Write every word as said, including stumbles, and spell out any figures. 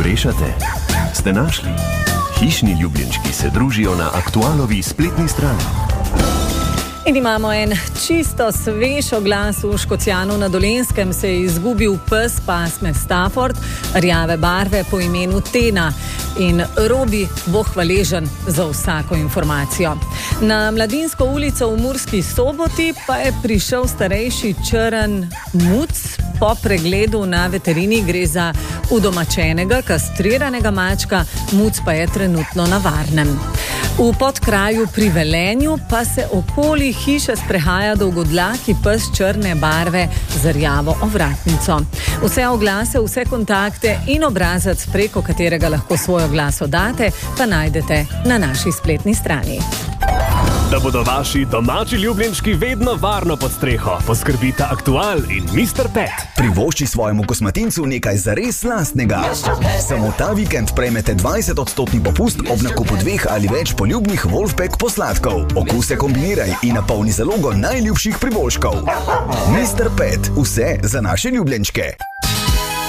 Pogrešate? Ste našli? Hišni ljubljenčki se družijo na Aktualovi spletni strani. In imamo en čisto svež oglas. V Škocjanu na Dolenjskem se je izgubil pes pasme Stafford, rjave barve po imenu Tena. In Robi bo hvaležen za vsako informacijo. Na Mladinsko ulico v Murski Soboti pa je prišel starejši črn muc. Po pregledu na veterini gre za udomačenega, kastriranega mačka, muc pa je trenutno na varnem. V Podkraju pri Velenju pa se okoli hiše sprehaja dolgodlaki pes črne barve z rjavo ovratnico. Vse oglase, vse kontakte in obrazac, preko katerega lahko svoj oglas oddate, pa najdete na naši spletni strani. Da bodo vaši domači ljubljenčki vedno varno pod streho, poskrbita Aktual in mister Pet. Privošči svojemu kosmatincu nekaj zares lastnega. Samo ta vikend prejmete dvajset odstotni popust ob nakupu dveh ali več poljubnih Wolfpack posladkov. Okuse kombiniraj in napolni zalogo najljubših priboljškov. mister Pet, vse za naše ljubljenčke.